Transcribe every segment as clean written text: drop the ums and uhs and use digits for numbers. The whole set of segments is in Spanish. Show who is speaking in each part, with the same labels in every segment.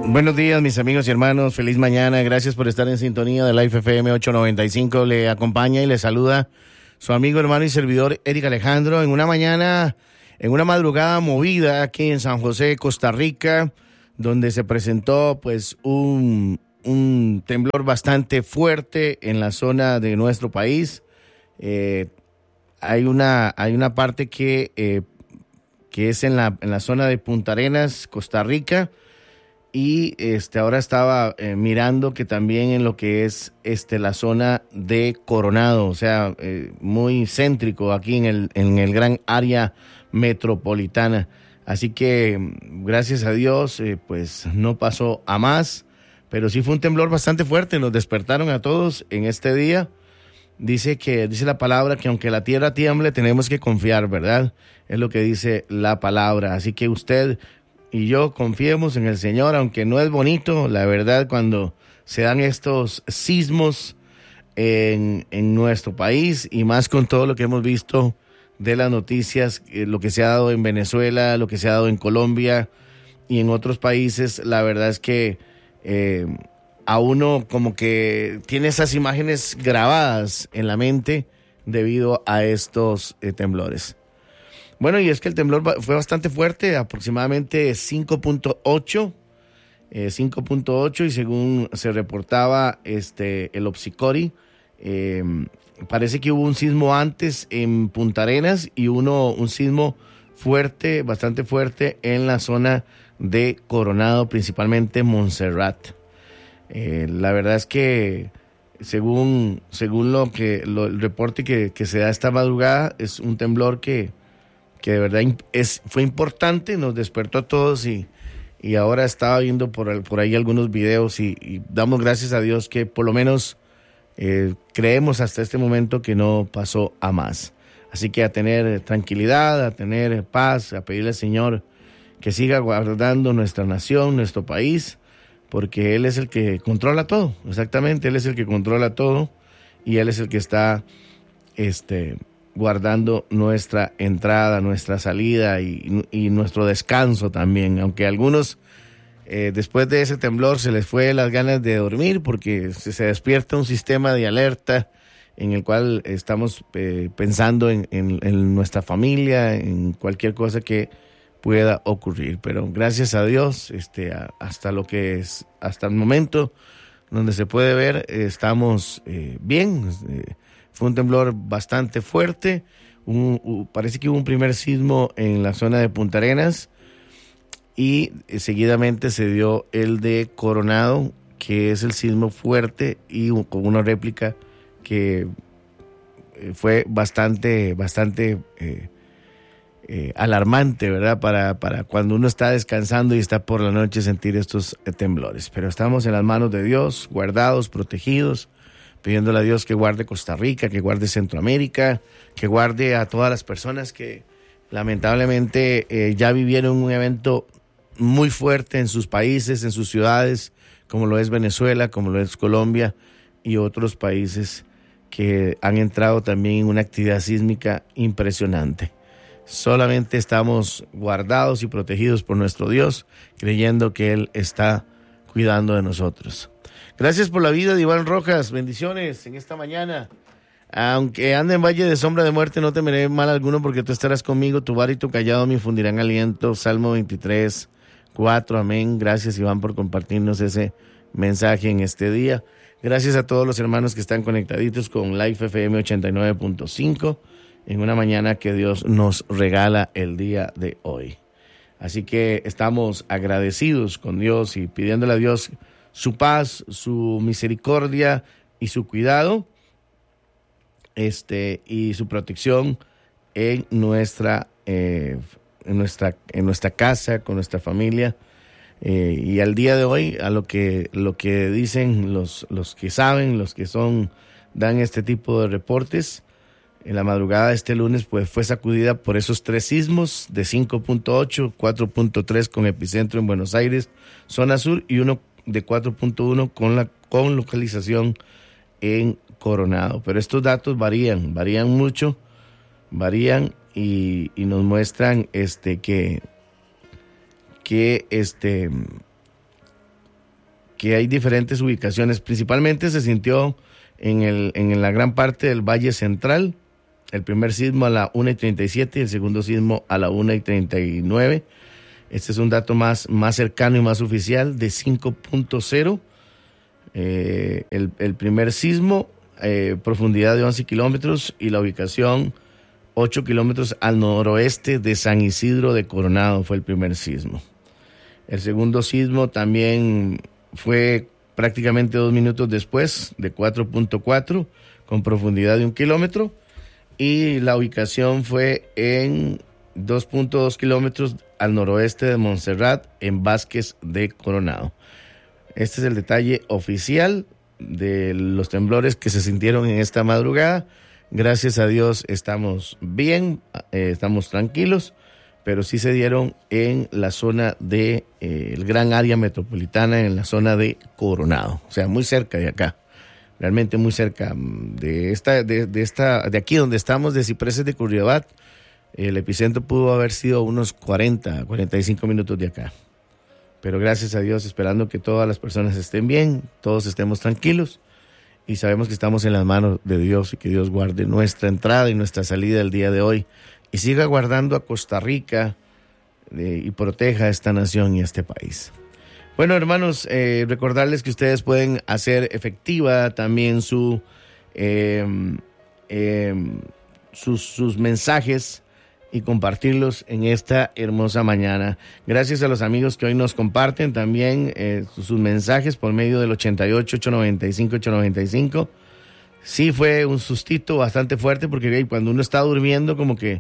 Speaker 1: Buenos días, mis amigos y hermanos. Feliz mañana. Gracias por estar en sintonía de Life FM 895. Le acompaña y le saluda su amigo, hermano y servidor Eric Alejandro en una mañana, en una madrugada movida aquí en San José, Costa Rica, donde se presentó pues un temblor bastante fuerte en la zona de nuestro país. Hay una parte que es en la zona de Punta Arenas, Costa Rica. Y ahora estaba mirando que también en lo que es la zona de Coronado, o sea, muy céntrico aquí en el gran área metropolitana. Así que gracias a Dios, pues no pasó a más, pero sí fue un temblor bastante fuerte. Nos despertaron a todos en este día. Dice la palabra que aunque la tierra tiemble, tenemos que confiar, ¿verdad? Es lo que dice la palabra. Así que usted y yo confiemos en el Señor, aunque no es bonito, la verdad, cuando se dan estos sismos en nuestro país, y más con todo lo que hemos visto de las noticias, lo que se ha dado en Venezuela, lo que se ha dado en Colombia y en otros países. La verdad es que a uno como que tiene esas imágenes grabadas en la mente debido a estos temblores. Bueno, y es que el temblor fue bastante fuerte, aproximadamente 5.8, y según se reportaba el Opsicori, parece que hubo un sismo antes en Punta Arenas y un sismo fuerte, bastante fuerte en la zona de Coronado, principalmente Montserrat. La verdad es que según el reporte que se da esta madrugada, es un temblor que de verdad fue importante, nos despertó a todos y ahora estaba viendo por ahí algunos videos y damos gracias a Dios que por lo menos creemos hasta este momento que no pasó a más. Así que a tener tranquilidad, a tener paz, a pedirle al Señor que siga guardando nuestra nación, nuestro país, porque Él es el que controla todo, exactamente, Él es el que controla todo y Él es el que está guardando nuestra entrada, nuestra salida y nuestro descanso también, aunque a algunos después de ese temblor se les fue las ganas de dormir porque se despierta un sistema de alerta en el cual estamos pensando en nuestra familia, en cualquier cosa que pueda ocurrir, pero gracias a Dios hasta el momento donde se puede ver estamos bien. Fue un temblor bastante fuerte. Parece que hubo un primer sismo en la zona de Punta Arenas y seguidamente se dio el de Coronado, que es el sismo fuerte y con una réplica que fue bastante alarmante, ¿verdad? Para cuando uno está descansando y está por la noche sentir estos temblores. Pero estamos en las manos de Dios, guardados, protegidos, pidiéndole a Dios que guarde Costa Rica, que guarde Centroamérica, que guarde a todas las personas que lamentablemente ya vivieron un evento muy fuerte en sus países, en sus ciudades, como lo es Venezuela, como lo es Colombia y otros países que han entrado también en una actividad sísmica impresionante. Solamente estamos guardados y protegidos por nuestro Dios, creyendo que Él está cuidando de nosotros. Gracias por la vida de Iván Rojas, bendiciones en esta mañana. Aunque ande en valle de sombra de muerte, no temeré mal alguno, porque tú estarás conmigo, tu vara y tu callado me infundirán aliento. Salmo 23, 4, amén. Gracias, Iván, por compartirnos ese mensaje en este día. Gracias a todos los hermanos que están conectaditos con Life FM 89.5 en una mañana que Dios nos regala el día de hoy. Así que estamos agradecidos con Dios y pidiéndole a Dios su paz, su misericordia y su cuidado, y su protección en nuestra casa, con nuestra familia, y al día de hoy, a lo que dicen los que saben, los que dan este tipo de reportes. En la madrugada de este lunes, pues fue sacudida por esos 3 sismos de 5.8, 4.3 con epicentro en Buenos Aires, zona sur, y uno de 4.1 con localización en Coronado. Pero estos datos varían mucho, y nos muestran que que hay diferentes ubicaciones. Principalmente se sintió en la gran parte del Valle Central. El primer sismo a la 1:37 y el segundo sismo a la 1:39. Este es un dato más cercano y más oficial de 5.0. El primer sismo, profundidad de 11 kilómetros y la ubicación 8 kilómetros al noroeste de San Isidro de Coronado fue el primer sismo. El segundo sismo también fue prácticamente 2 minutos después, de 4.4, con profundidad de 1 kilómetro. Y la ubicación fue en 2.2 kilómetros al noroeste de Montserrat, en Vázquez de Coronado. Este es el detalle oficial de los temblores que se sintieron en esta madrugada. Gracias a Dios estamos bien, estamos tranquilos, pero sí se dieron en la zona de el gran área metropolitana, en la zona de Coronado, o sea, muy cerca de acá. Realmente muy cerca de aquí donde estamos, de Cipreses de Curridabat. El epicentro pudo haber sido unos 45 minutos de acá. Pero gracias a Dios, esperando que todas las personas estén bien, todos estemos tranquilos y sabemos que estamos en las manos de Dios y que Dios guarde nuestra entrada y nuestra salida el día de hoy y siga guardando a Costa Rica y proteja a esta nación y a este país. Bueno, hermanos, recordarles que ustedes pueden hacer efectiva también sus mensajes y compartirlos en esta hermosa mañana. Gracias a los amigos que hoy nos comparten también sus mensajes por medio del 88-895-895. Sí fue un sustito bastante fuerte porque cuando uno está durmiendo como que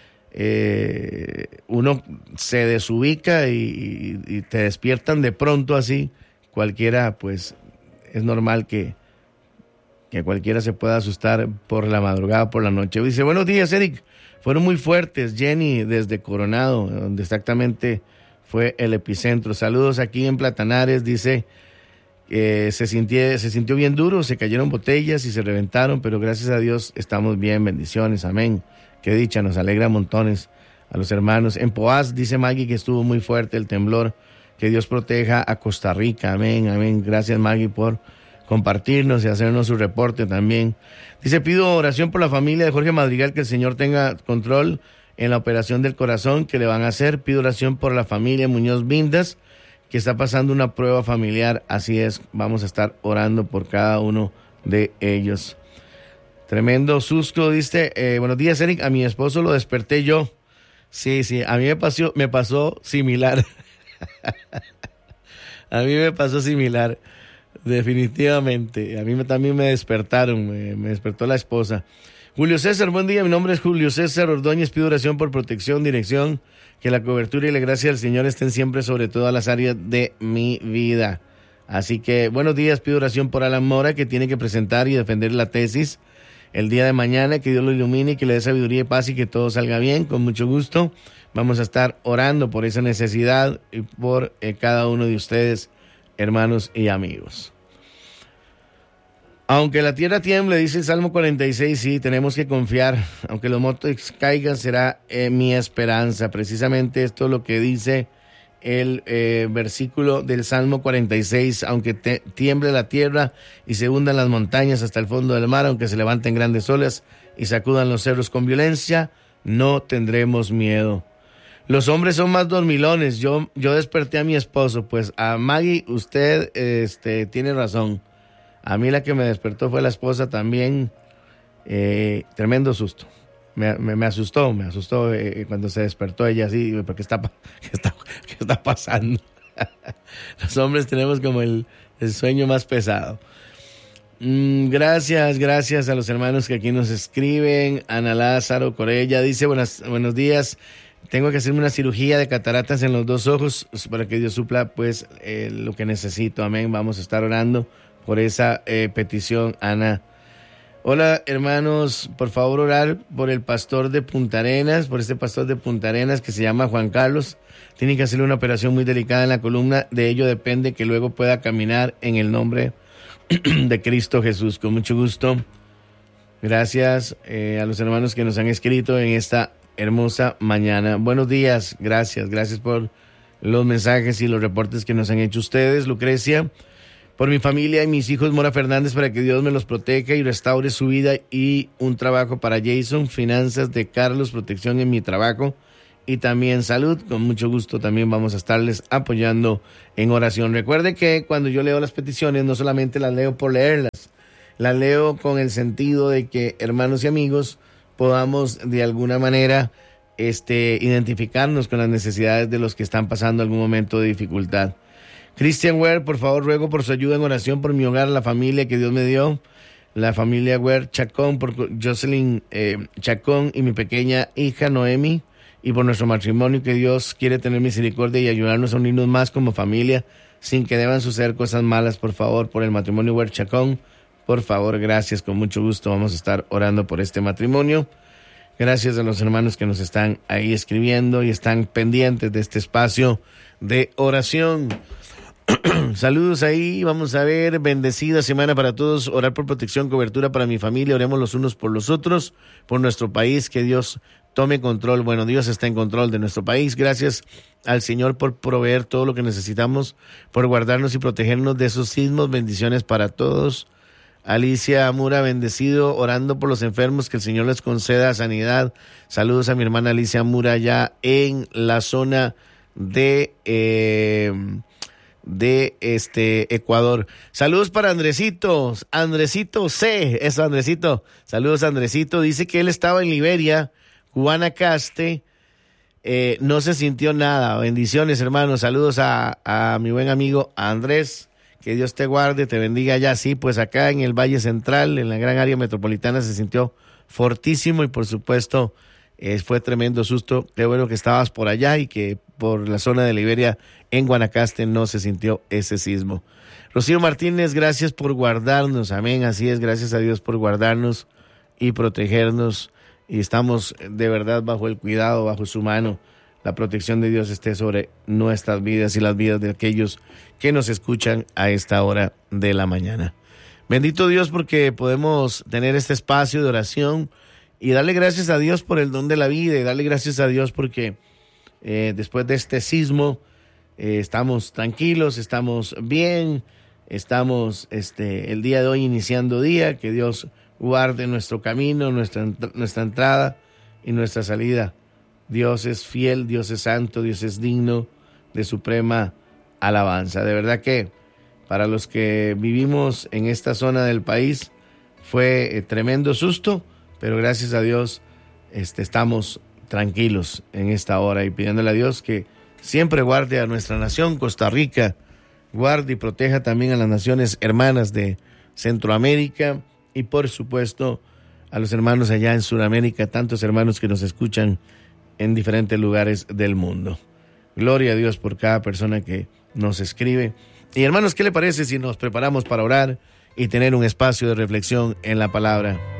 Speaker 1: uno se desubica y te despiertan de pronto así. Cualquiera, pues, es normal que cualquiera se pueda asustar por la madrugada, por la noche. Dice, buenos días, Eric. Fueron muy fuertes, Jenny, desde Coronado, donde exactamente fue el epicentro. Saludos aquí en Platanares, dice, se sintió bien duro, se cayeron botellas y se reventaron, pero gracias a Dios estamos bien, bendiciones, amén. Qué dicha, nos alegra montones a los hermanos. En Poás, dice Maggie, que estuvo muy fuerte el temblor. Que Dios proteja a Costa Rica, amén, amén. Gracias, Maggie, por compartirnos y hacernos su reporte también. Dice, pido oración por la familia de Jorge Madrigal, que el Señor tenga control en la operación del corazón que le van a hacer. Pido oración por la familia Muñoz Vindas, que está pasando una prueba familiar. Así es, vamos a estar orando por cada uno de ellos. Tremendo susto, dice, buenos días, Eric, a mi esposo lo desperté yo. Sí, a mí me pasó similar. A mí me pasó similar, definitivamente. A mí también me despertaron, me despertó la esposa. Julio César, buen día, mi nombre es Julio César Ordóñez, pido oración por protección, dirección, que la cobertura y la gracia del Señor estén siempre sobre todas las áreas de mi vida. Así que, buenos días, pido oración por Alan Mora, que tiene que presentar y defender la tesis el día de mañana, que Dios lo ilumine, que le dé sabiduría y paz y que todo salga bien. Con mucho gusto vamos a estar orando por esa necesidad y por cada uno de ustedes, hermanos y amigos. Aunque la tierra tiemble, dice el Salmo 46, sí, tenemos que confiar. Aunque los montes caigan, será mi esperanza. Precisamente esto es lo que dice el versículo del Salmo 46, aunque tiemble la tierra y se hundan las montañas hasta el fondo del mar, aunque se levanten grandes olas y sacudan los cerros con violencia, no tendremos miedo. Los hombres son más dormilones. Yo desperté a mi esposo. Pues a Maggie, usted tiene razón. A mí la que me despertó fue la esposa también. Tremendo susto. Me asustó cuando se despertó ella así, porque ¿qué está pasando? Los hombres tenemos como el sueño más pesado. Gracias a los hermanos que aquí nos escriben. Ana Lázaro Corella dice, buenos días, tengo que hacerme una cirugía de cataratas en los 2 ojos para que Dios supla pues lo que necesito, amén. Vamos a estar orando por esa petición, Ana. Hola, hermanos, por favor orar por el pastor de Punta Arenas, por este pastor de Punta Arenas que se llama Juan Carlos. Tiene que hacerle una operación muy delicada en la columna. De ello depende que luego pueda caminar en el nombre de Cristo Jesús. Con mucho gusto. Gracias a los hermanos que nos han escrito en esta hermosa mañana. Buenos días, gracias por los mensajes y los reportes que nos han hecho ustedes. Lucrecia, Por mi familia y mis hijos Mora Fernández, para que Dios me los proteja y restaure su vida, y un trabajo para Jason, finanzas de Carlos, protección en mi trabajo y también salud. Con mucho gusto también vamos a estarles apoyando en oración. Recuerde que cuando yo leo las peticiones no solamente las leo por leerlas, las leo con el sentido de que hermanos y amigos podamos de alguna manera identificarnos con las necesidades de los que están pasando algún momento de dificultad. Christian Ware, por favor, ruego por su ayuda en oración por mi hogar, la familia que Dios me dio, la familia Ware Chacón, por Jocelyn Chacón y mi pequeña hija Noemi, y por nuestro matrimonio, que Dios quiere tener misericordia y ayudarnos a unirnos más como familia, sin que deban suceder cosas malas, por favor, por el matrimonio Ware Chacón. Por favor, gracias, con mucho gusto vamos a estar orando por este matrimonio. Gracias a los hermanos que nos están ahí escribiendo y están pendientes de este espacio de oración. Saludos ahí, vamos a ver, bendecida semana para todos, orar por protección, cobertura para mi familia, oremos los unos por los otros, por nuestro país, que Dios tome control. Bueno, Dios está en control de nuestro país. Gracias al Señor por proveer todo lo que necesitamos, por guardarnos y protegernos de esos sismos. Bendiciones para todos. Alicia Mura, bendecido, orando por los enfermos, que el Señor les conceda sanidad. Saludos a mi hermana Alicia Mura allá en la zona de Ecuador. Saludos para Andresito C, eso, Andresito. Saludos, Andresito. Dice que él estaba en Liberia, Guanacaste, no se sintió nada. Bendiciones, hermanos. Saludos a mi buen amigo Andrés. Que Dios te guarde, te bendiga allá. Sí, pues acá en el Valle Central, en la gran área metropolitana, se sintió fortísimo y por supuesto fue tremendo susto. Qué bueno que estabas por allá y que por la zona de Liberia, en Guanacaste, no se sintió ese sismo. Rocío Martínez, gracias por guardarnos. Amén, así es, gracias a Dios por guardarnos y protegernos. Y estamos de verdad bajo el cuidado, bajo su mano. La protección de Dios esté sobre nuestras vidas y las vidas de aquellos que nos escuchan a esta hora de la mañana. Bendito Dios, porque podemos tener este espacio de oración y darle gracias a Dios por el don de la vida, y darle gracias a Dios porque después de este sismo estamos tranquilos, estamos bien, estamos el día de hoy iniciando día. Que Dios guarde nuestro camino, nuestra entrada y nuestra salida. Dios es fiel, Dios es santo, Dios es digno de suprema alabanza. De verdad que para los que vivimos en esta zona del país fue tremendo susto, pero gracias a Dios estamos tranquilos en esta hora y pidiéndole a Dios que siempre guarde a nuestra nación, Costa Rica, guarde y proteja también a las naciones hermanas de Centroamérica y por supuesto a los hermanos allá en Sudamérica, tantos hermanos que nos escuchan en diferentes lugares del mundo. Gloria a Dios por cada persona que nos escribe. Y hermanos, ¿qué le parece si nos preparamos para orar y tener un espacio de reflexión en la palabra?